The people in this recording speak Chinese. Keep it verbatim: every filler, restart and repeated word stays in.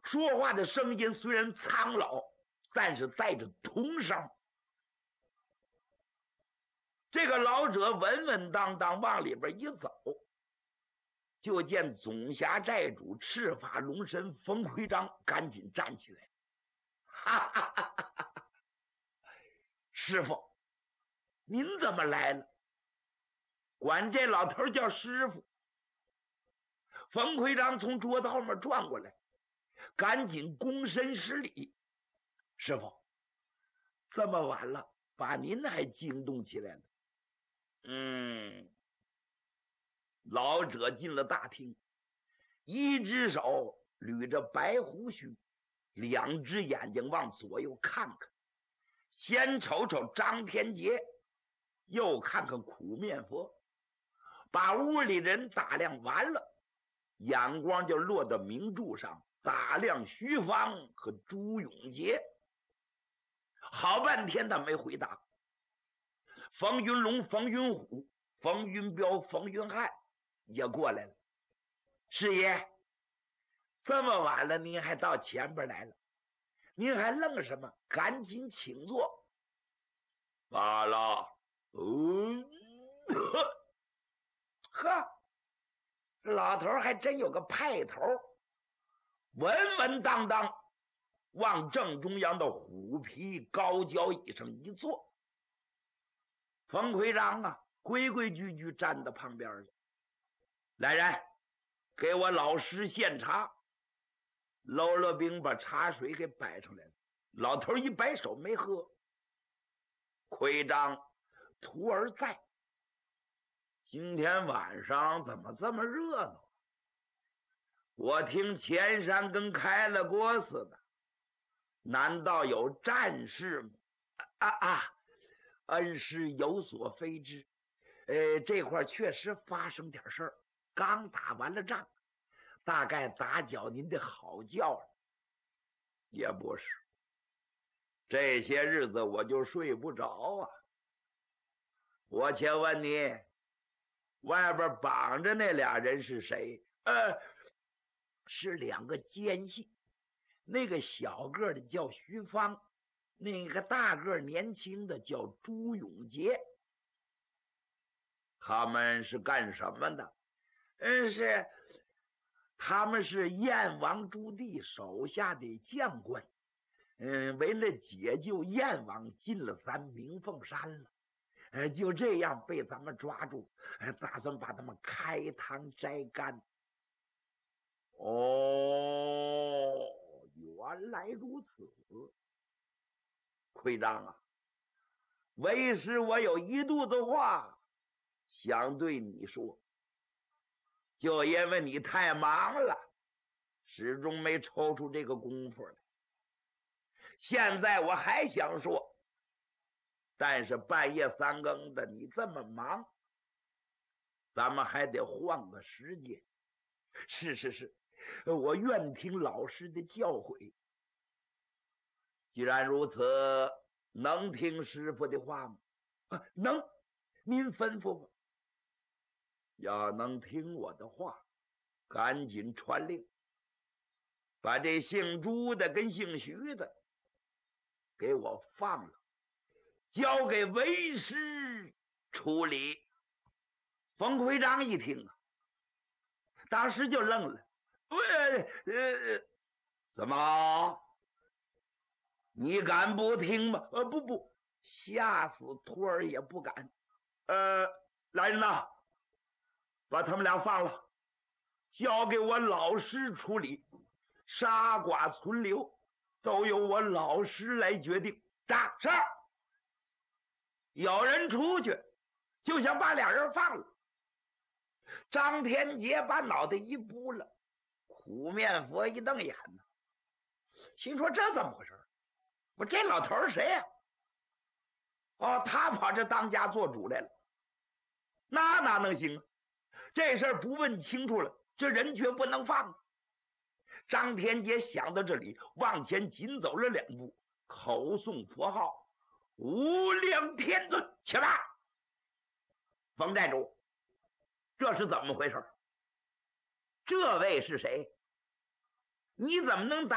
说话的声音虽然苍老，但是带着童商。这个老者稳稳当当往里边一走，就见总辖寨主赤发龙神冯奎章赶紧站起来，哈哈哈哈哈哈！师傅，您怎么来了？管这老头叫师傅。冯奎章从桌子后面转过来，赶紧躬身施礼。师傅，这么晚了，把您还惊动起来了。嗯，老者进了大厅，一只手捋着白胡须，两只眼睛往左右看看，先瞅瞅张天杰，又看看苦面佛，把屋里人打量完了，眼光就落到明柱上，打量徐芳和朱永杰。好半天他没回答。冯云龙、冯云虎、冯云彪、冯云汉也过来了。师爷，这么晚了您还到前边来了，您还愣什么？赶紧请坐。罢了。嗯，呵，老头还真有个派头，稳稳当当往正中央的虎皮高脚椅上一坐。冯奎章啊，规规矩矩站到旁边了。来人，给我老师献茶。搂了兵把茶水给摆上来了。老头一摆手没喝。奎章，徒儿在。今天晚上怎么这么热闹？我听前山跟开了锅似的，难道有战事吗？啊啊！恩师有所非知，呃，这块确实发生点事儿，刚打完了仗，大概打搅您的好觉了。也不是，这些日子我就睡不着啊。我且问你，外边绑着那俩人是谁？呃，是两个奸细，那个小个的叫徐芳，那个大个年轻的叫朱永杰。他们是干什么的？嗯，是他们是燕王朱棣手下的将官，嗯，为了解救燕王，进了咱鸣凤山了，呃，就这样被咱们抓住，呃，打算把他们开膛摘干。哦，原来如此。奎章啊，为师我有一肚子话想对你说，就因为你太忙了，始终没抽出这个功夫来。现在我还想说，但是半夜三更的你这么忙，咱们还得换个时间。是是是，我愿听老师的教诲。既然如此，能听师傅的话吗？啊，能，您吩咐吧。要能听我的话，赶紧传令，把这姓朱的跟姓徐的给我放了，交给为师处理。冯奎章一听啊，当时就愣了。呃呃，怎么？你敢不听吗？呃，不不，吓死徒儿也不敢。呃，来人呐，把他们俩放了，交给我老师处理，杀剐存留都由我老师来决定。打是。有人出去就想把俩人放了。张天杰把脑袋一扑了，苦面佛一瞪眼呢，心说这怎么回事？我这老头是谁呀、啊？哦，他跑这当家做主来了，那哪能行啊？这事儿不问清楚了，这人绝不能放。张天杰想到这里，往前紧走了两步，口诵佛号：无量天尊，起来！冯寨主，这是怎么回事？这位是谁？你怎么能打